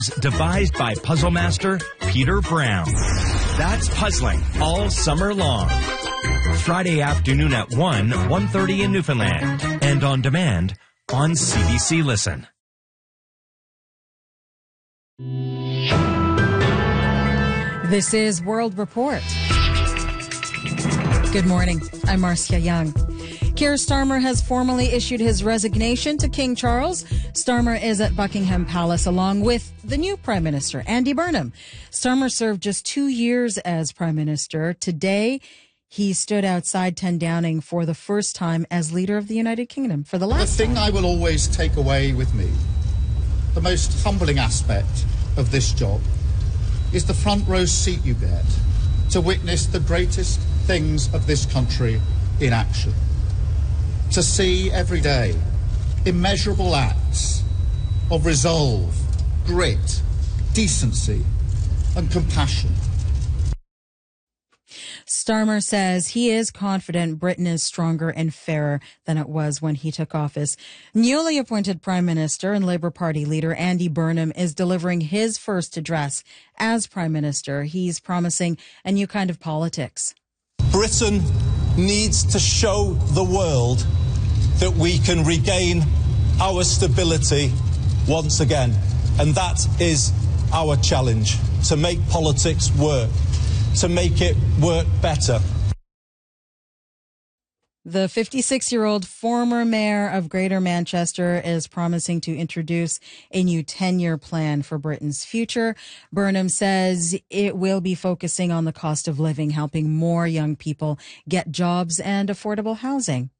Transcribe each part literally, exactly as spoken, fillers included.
Devised by puzzle master Peter Brown. That's puzzling all summer long. Friday afternoon at one, one thirty in Newfoundland. And on demand on C B C Listen. This is World Report. Good morning. I'm Marcia Young. Keir Starmer has formally issued his resignation to King Charles. Starmer is at Buckingham Palace along with the new Prime Minister, Andy Burnham. Starmer served just two years as Prime Minister. Today, he stood outside ten Downing for the first time as leader of the United Kingdom for the last The thing time. I will always take away with me, the most humbling aspect of this job, is the front row seat you get to witness the greatest things of this country in action. To see every day immeasurable acts of resolve, grit, decency, and compassion. Starmer says he is confident Britain is stronger and fairer than it was when he took office. Newly appointed Prime Minister and Labour Party leader Andy Burnham is delivering his first address as Prime Minister. He's promising a new kind of politics. Britain needs to show the world that we can regain our stability once again. And that is our challenge, to make politics work, to make it work better. The fifty-six-year-old former mayor of Greater Manchester is promising to introduce a new ten-year plan for Britain's future. Burnham says it will be focusing on the cost of living, helping more young people get jobs and affordable housing.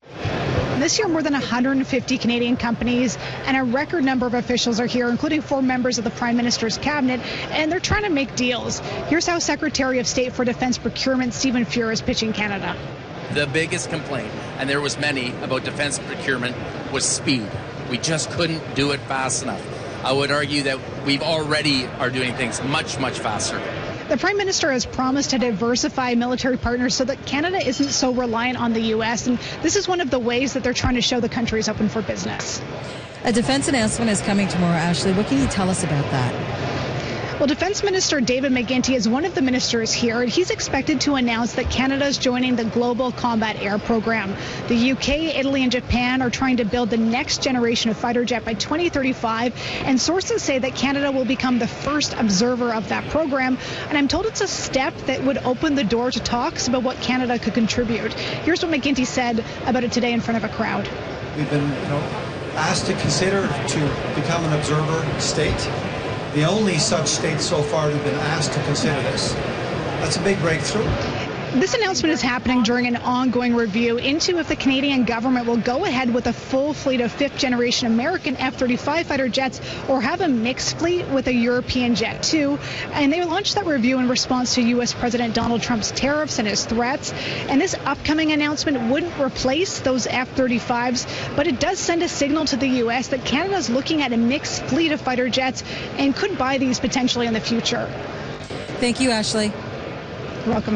This year, more than one hundred fifty Canadian companies and a record number of officials are here, including four members of the Prime Minister's cabinet, and they're trying to make deals. Here's how Secretary of State for Defence Procurement Stephen Fuhr is pitching Canada. The biggest complaint, and there was many, about defence procurement was speed. We just couldn't do it fast enough. I would argue that we've already are doing things much, much faster. The Prime Minister has promised to diversify military partners so that Canada isn't so reliant on the U S, and this is one of the ways that they're trying to show the country is open for business. A defense announcement is coming tomorrow, Ashley. What can you tell us about that? Well, Defence Minister David McGuinty is one of the ministers here, and he's expected to announce that Canada is joining the Global Combat Air Program. The U K, Italy, and Japan are trying to build the next generation of fighter jet by twenty thirty-five, and sources say that Canada will become the first observer of that program. And I'm told it's a step that would open the door to talks about what Canada could contribute. Here's what McGuinty said about it today in front of a crowd. We've been, you know, asked to consider to become an observer state. The only such state so far to have been asked to consider this. That's a big breakthrough. This announcement is happening during an ongoing review into if the Canadian government will go ahead with a full fleet of fifth-generation American F thirty-five fighter jets or have a mixed fleet with a European jet too. And they launched that review in response to U S President Donald Trump's tariffs and his threats. And this upcoming announcement wouldn't replace those F thirty-fives, but it does send a signal to the U S that Canada is looking at a mixed fleet of fighter jets and could buy these potentially in the future. Thank you, Ashley. You're welcome.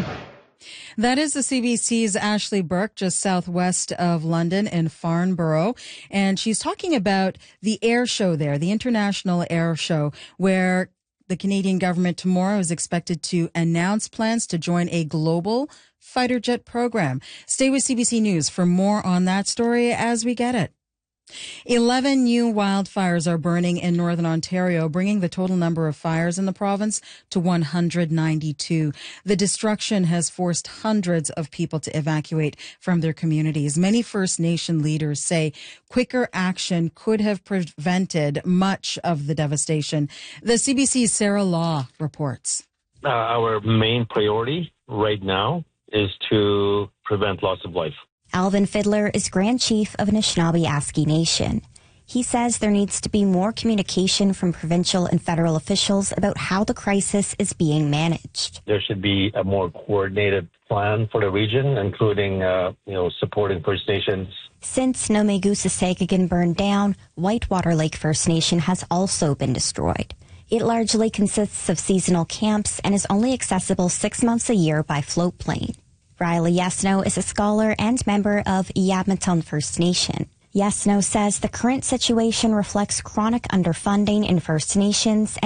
That is the C B C's Ashley Burke, just southwest of London in Farnborough. And she's talking about the air show there, the International Air Show, where the Canadian government tomorrow is expected to announce plans to join a global fighter jet program. Stay with C B C News for more on that story as we get it. Eleven new wildfires are burning in northern Ontario, bringing the total number of fires in the province to one hundred ninety-two. The destruction has forced hundreds of people to evacuate from their communities. Many First Nation leaders say quicker action could have prevented much of the devastation. The C B C's Sarah Law reports. Uh, our main priority right now is to prevent loss of life. Alvin Fiddler is Grand Chief of Anishinaabe Aski Nation. He says there needs to be more communication from provincial and federal officials about how the crisis is being managed. There should be a more coordinated plan for the region, including, uh, you know, supporting First Nations. Since Nomegusa-Sagagan burned down, Whitewater Lake First Nation has also been destroyed. It largely consists of seasonal camps and is only accessible six months a year by float plane. Riley Yasno is a scholar and member of Yamaton First Nation. Yes No says the current situation reflects chronic underfunding in First Nations